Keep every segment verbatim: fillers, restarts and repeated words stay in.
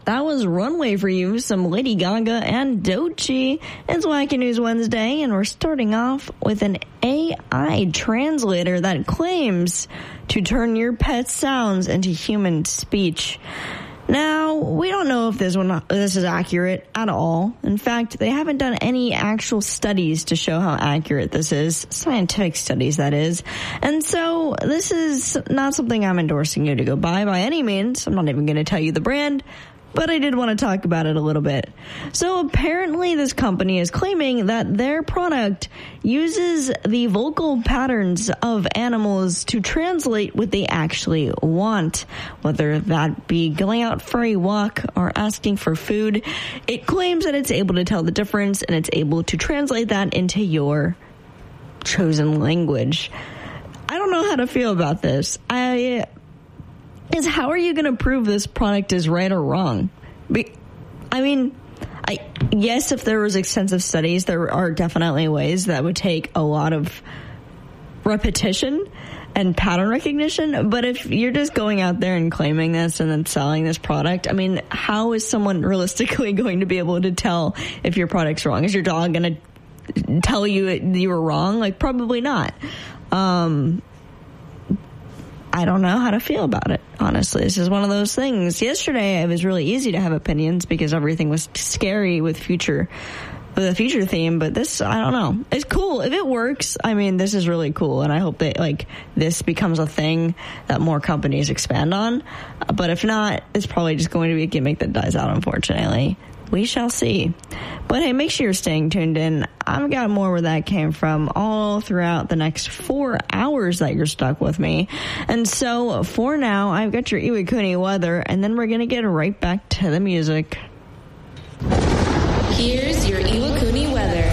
that was Runway for you, some Lady Gaga and Doechii. It's Wacky News Wednesday, and we're starting off with an A I translator that claims to turn your pet's sounds into human speech. Now, we don't know if this one this is accurate at all. In fact, they haven't done any actual studies to show how accurate this is. Scientific studies, that is. And so, this is not something I'm endorsing you to go buy by any means. I'm not even going to tell you the brand, but I did want to talk about it a little bit. So apparently this company is claiming that their product uses the vocal patterns of animals to translate what they actually want, whether that be going out for a walk or asking for food. It claims that it's able to tell the difference, and it's able to translate that into your chosen language. I don't know how to feel about this. I... is how are you going to prove this product is right or wrong? Be, I mean, I, yes, if there was extensive studies, there are definitely ways that would take a lot of repetition and pattern recognition. But if you're just going out there and claiming this and then selling this product, I mean, how is someone realistically going to be able to tell if your product's wrong? Is your dog going to tell you it, you were wrong? Like, probably not. Um... I don't know how to feel about it, honestly. This is one of those things. Yesterday, it was really easy to have opinions because everything was scary with future, with a future theme. But this, I don't know. It's cool. If it works, I mean, this is really cool. And I hope that, like, this becomes a thing that more companies expand on. But if not, it's probably just going to be a gimmick that dies out, unfortunately. We shall see. But hey, make sure you're staying tuned in. I've got more where that came from all throughout the next four hours that you're stuck with me. And so for now, I've got your Iwakuni weather, and then we're going to get right back to the music. Here's your Iwakuni weather.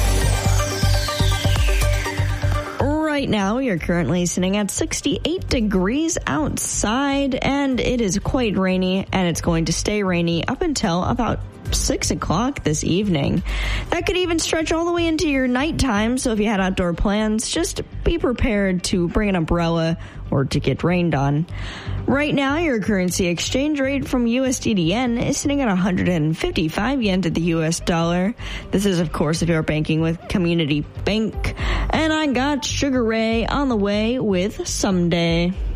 Right now, you're currently sitting at sixty-eight degrees outside, and it is quite rainy, and it's going to stay rainy up until about six o'clock this evening. That could even stretch all the way into your nighttime, so if you had outdoor plans, just be prepared to bring an umbrella or to get rained on. Right now, your currency exchange rate from U S D to yen is sitting at one hundred fifty-five yen to the U S dollar. This is, of course, if you're banking with Community Bank. And I got Sugar Ray on the way with Someday.